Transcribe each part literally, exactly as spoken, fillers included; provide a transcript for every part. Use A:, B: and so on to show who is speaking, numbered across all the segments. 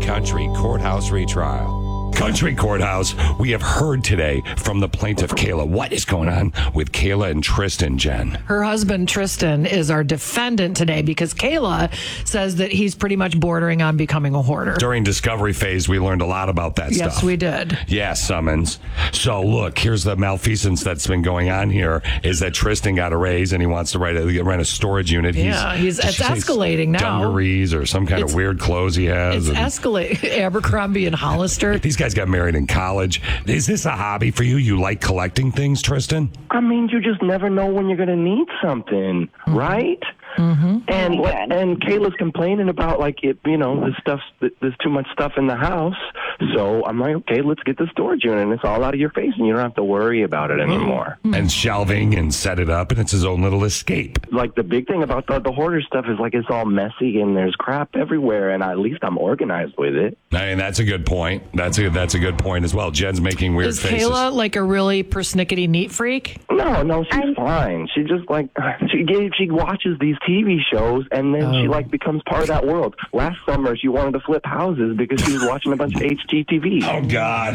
A: Country Courthouse retrial. Country Courthouse, we have heard today from the plaintiff, Kayla. What is going on with Kayla and Tristan, Jen?
B: Her husband, Tristan, is our defendant today because Kayla says that he's pretty much bordering on becoming a hoarder.
A: During discovery phase, we learned a lot about that
B: yes,
A: stuff.
B: Yes, we did.
A: Yeah, Summons. So, look, here's the malfeasance that's been going on here is that Tristan got a raise and he wants to rent a, rent a storage unit.
B: Yeah, he's, he's it's escalating now.
A: Dungarees or some kind
B: it's,
A: of weird clothes he has.
B: It's escalating. Abercrombie and Hollister.
A: These guys got married in college. Is this a hobby for you? You like collecting things, Tristan?
C: I mean, you just never know when you're going to need something, mm-hmm. right?
B: Mm-hmm.
C: And
D: oh
C: and Kayla's complaining about, like, it, you know, this stuff, there's too much stuff in the house. So I'm like, okay, let's get the storage unit, and it's all out of your face, and you don't have to worry about it anymore.
A: Mm-hmm. And shelving and set it up, and it's his own little escape.
C: Like, the big thing about the, the hoarder stuff is, like, it's all messy, and there's crap everywhere, and at least I'm organized with it.
A: I mean, that's a good point. That's a that's a good point as well. Jen's making weird
B: is
A: faces.
B: Is Kayla like a really persnickety neat freak?
C: No, no, she's I'm... fine. She just, like, she she watches these T V shows, and then oh. she, like, becomes part of that world. Last summer, she wanted to flip houses because she was watching a bunch of H G T V.
A: Oh, God.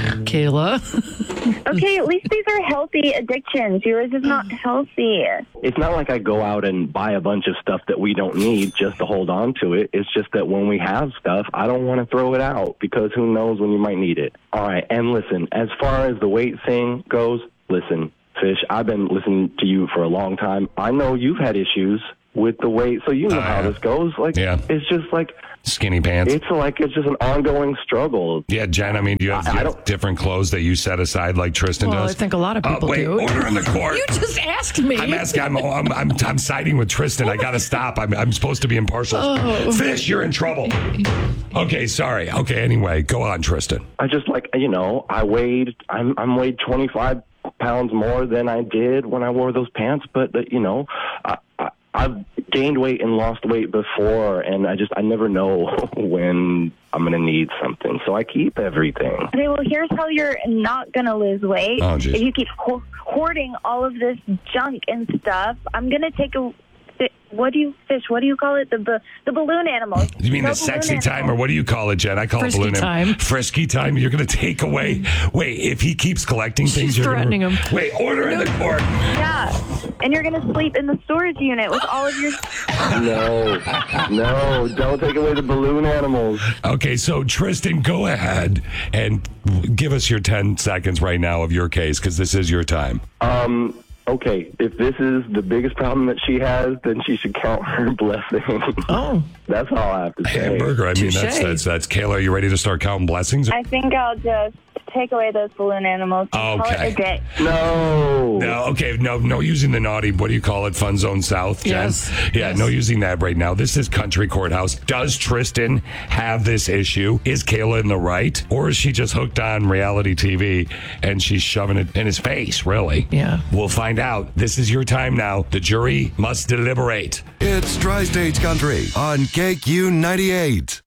B: Kayla.
D: Okay, at least these are healthy addictions. Yours is not healthy.
C: It's not like I go out and buy a bunch of stuff that we don't need just to hold on to it. It's just that when we have stuff, I don't want to throw it out because who knows when you might need it. All right, and listen, as far as the weight thing goes, listen, Fish, I've been listening to you for a long time. I know you've had issues with the weight, so you know uh, how this goes. Like, yeah. It's just like
A: skinny pants.
C: It's like it's just an ongoing struggle.
A: Yeah, Jen. I mean, do you have, I, you have different clothes that you set aside like Tristan
B: well,
A: does?
B: I think a lot of people
A: uh, wait,
B: do.
A: Order in the court.
B: You just asked me.
A: I'm asking. I'm I'm I'm, I'm siding with Tristan. I got to stop. I'm I'm supposed to be impartial.
B: Oh.
A: Fish, you're in trouble. Okay, sorry. Okay, anyway, go on, Tristan.
C: I just like you know I weighed I'm I'm weighed twenty-five pounds more than I did when I wore those pants, but uh, you know. I, I, I've gained weight and lost weight before, and I just, I never know when I'm going to need something, so I keep everything.
D: Okay, well, here's how you're not going to lose weight.
A: Oh,
D: if you keep ho- hoarding all of this junk and stuff, I'm going to take a... What do you fish? What do you call it? The the, the balloon animals.
A: You mean
D: no
A: the sexy
D: animals.
A: time, or what do you call it, Jen? I call
B: Frisky
A: it balloon
B: time.
A: Animal. Frisky time. You're going to take away. Wait, if he keeps collecting
B: She's
A: things, you're
B: threatening
A: gonna,
B: him.
A: Wait, order in the court.
D: Yeah, and you're going to sleep in the storage unit with all of your.
C: No, no, don't take away the balloon animals.
A: Okay, so Tristan, go ahead and give us your ten seconds right now of your case, because this is your time.
C: Um. Okay, if this is the biggest problem that she has, then she should count her blessings.
B: Oh.
C: That's all I have to say.
A: Hamburger, I mean,
B: Touché.
A: that's, that's, that's, Kayla, are you ready to start counting blessings?
D: I think I'll just take away those balloon animals and call
A: Okay.
D: it a day.
C: No.
A: No, okay, no, no using the naughty, what do you call it, Fun Zone South, Jen?
B: Yes.
A: Yeah,
B: Yes.
A: no using that right now. This is Country Courthouse. Does Tristan have this issue? Is Kayla in the right? Or is she just hooked on reality T V and she's shoving it in his face, really?
B: Yeah.
A: We'll find out. This is your time now. The jury must deliberate.
E: It's Tri-States Country on K Q ninety-eight.